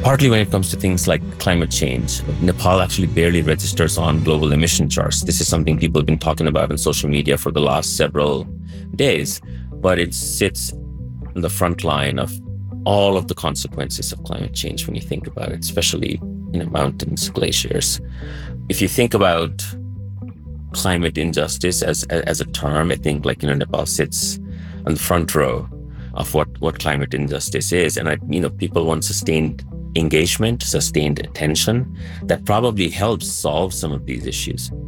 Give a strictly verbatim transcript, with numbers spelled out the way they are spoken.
partly when it comes to things like climate change. Nepal actually barely registers on global emission charts. This is something people have been talking about on social media for the last several days, but it sits in the front line of all of the consequences of climate change when you think about it, especially you know, mountains, glaciers. If you think about climate injustice as as a term, I think like you know Nepal sits on the front row of what what climate injustice is, and I you know people want sustained engagement, sustained attention that probably helps solve some of these issues.